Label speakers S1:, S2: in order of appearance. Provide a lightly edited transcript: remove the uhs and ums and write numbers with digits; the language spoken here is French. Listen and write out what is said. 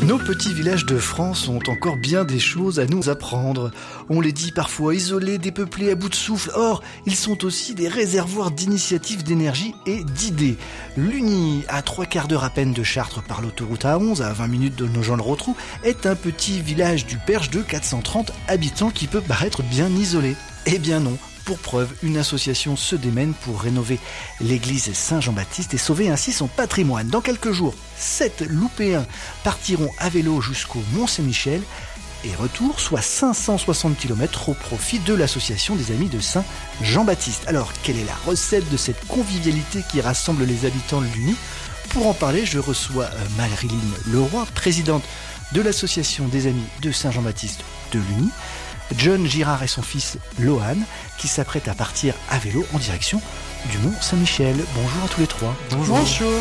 S1: Nos petits villages de France ont encore bien des choses à nous apprendre. On les dit parfois isolés, dépeuplés, à bout de souffle. Or, ils sont aussi des réservoirs d'initiatives, d'énergie et d'idées. Lugny, à 3/4 d'heure à peine de Chartres par l'autoroute A11, à 20 minutes de Nogent-le-Rotrou, est un petit village du Perche de 430 habitants qui peut paraître bien isolé. Eh bien non. Pour preuve, une association se démène pour rénover l'église Saint-Jean-Baptiste et sauver ainsi son patrimoine. Dans quelques jours, 7 Loupéens partiront à vélo jusqu'au Mont-Saint-Michel et retour, soit 560 km au profit de l'association des Amis de Saint-Jean-Baptiste. Alors, quelle est la recette de cette convivialité qui rassemble les habitants de Lugny ? Pour en parler, je reçois Marilyn Leroy, présidente de l'association des Amis de Saint-Jean-Baptiste de Lugny, John Girard et son fils Lohan, qui s'apprêtent à partir à vélo en direction du Mont Saint-Michel. Bonjour à tous les trois.
S2: Bonjour.